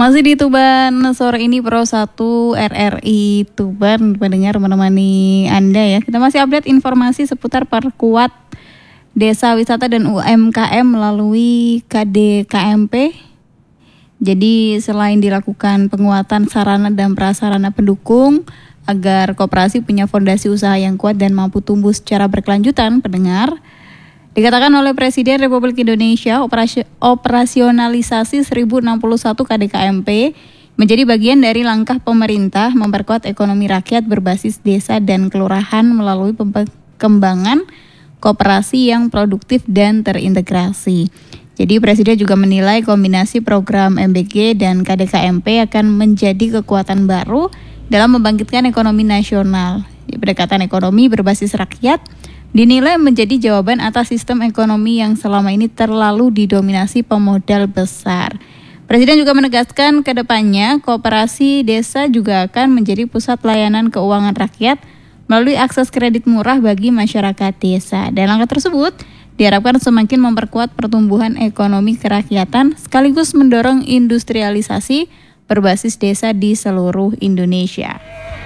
Masih di Tuban sore ini Pro 1 RRI Tuban pendengar menemani Anda ya. Kita masih update informasi seputar perkuat Desa Wisata dan UMKM melalui KDKMP. Jadi selain dilakukan penguatan sarana dan prasarana pendukung agar koperasi punya fondasi usaha yang kuat dan mampu tumbuh secara berkelanjutan, pendengar, dikatakan oleh Presiden Republik Indonesia, operasionalisasi 1061 KDKMP menjadi bagian dari langkah pemerintah memperkuat ekonomi rakyat berbasis desa dan kelurahan melalui pengembangan koperasi yang produktif dan terintegrasi. Jadi Presiden juga menilai kombinasi program MBG dan KDKMP akan menjadi kekuatan baru dalam membangkitkan ekonomi nasional. Pendekatan ekonomi berbasis rakyat dinilai menjadi jawaban atas sistem ekonomi yang selama ini terlalu didominasi pemodal besar. Presiden juga menegaskan ke depannya koperasi desa juga akan menjadi pusat layanan keuangan rakyat melalui akses kredit murah bagi masyarakat desa. Dan langkah tersebut diharapkan semakin memperkuat pertumbuhan ekonomi kerakyatan sekaligus mendorong industrialisasi berbasis desa di seluruh Indonesia.